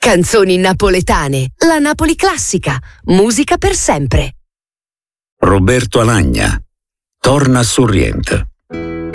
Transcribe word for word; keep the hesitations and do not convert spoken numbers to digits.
Canzoni napoletane, la Napoli classica, musica per sempre. Roberto Alagna, Torna a Sorrient.